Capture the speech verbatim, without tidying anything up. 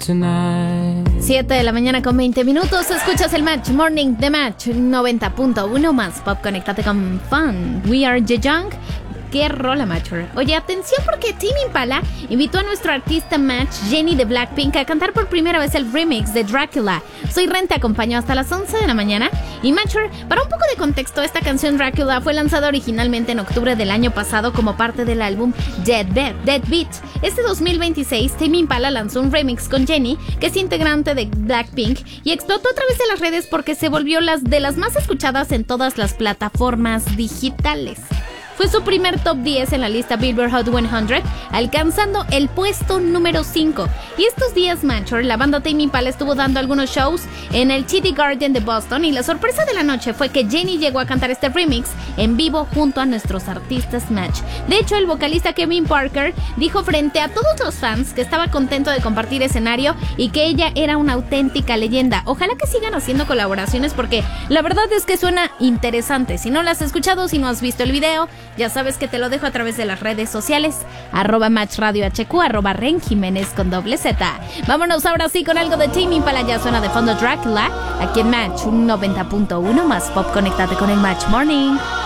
tonight. siete de la mañana con veinte minutos. Escuchas el Match Morning de Match noventa punto uno más Pop. Conéctate con Fun. We Are The Young. Qué rola, Matcher. Oye, atención porque Tame Impala invitó a nuestro artista Match, Jennie de Blackpink, a cantar por primera vez el remix de Dracula. Soy Ren, te acompañó hasta las once de la mañana. Y Matcher, para un poco de contexto, esta canción Dracula fue lanzada originalmente en octubre del año pasado como parte del álbum Dead Beat. Dead Beat. Este dos mil veintiséis, Tame Impala lanzó un remix con Jennie, que es integrante de Blackpink, y explotó a través de las redes porque se volvió las de las más escuchadas en todas las plataformas digitales. Fue su primer top diez en la lista Billboard Hot cien, alcanzando el puesto número cinco. Y estos días, Matcher, la banda Tame Impala estuvo dando algunos shows en el T D Garden de Boston, y la sorpresa de la noche fue que Jennie llegó a cantar este remix en vivo junto a nuestros artistas Match. De hecho, el vocalista Kevin Parker dijo frente a todos los fans que estaba contento de compartir escenario y que ella era una auténtica leyenda. Ojalá que sigan haciendo colaboraciones porque la verdad es que suena interesante. Si no lo has escuchado, si no has visto el video, ya sabes que te lo dejo a través de las redes sociales, arroba Match Radio H Q, arroba Ren Jiménez con doble Z. Vámonos ahora sí con algo de Tame Impala, ya suena de fondo Dracula, aquí en Match noventa punto uno más Pop. Conéctate con el Match Morning.